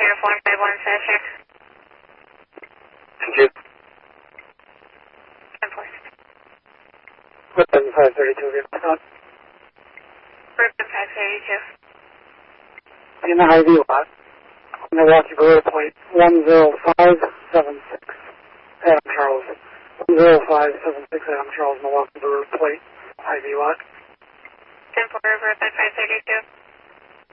Uniform 51 Sasha. Thank you. 10 please. Weapon 532, give me out. Weapon 532. In the Hy-Vee lot, Milwaukee Brewer Plate 10576, Adam Charles. 10576, Adam Charles, Milwaukee Brewer Plate, Hy-Vee lot. 10-4, Weapon 532.